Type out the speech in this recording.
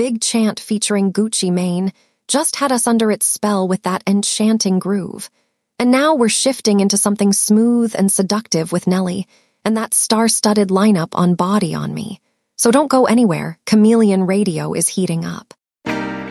big chant featuring Gucci Mane just had us under its spell with that enchanting groove. And now we're shifting into something smooth and seductive with Nelly, and that star-studded lineup on Body on Me. So don't go anywhere, Chameleon Radio is heating up.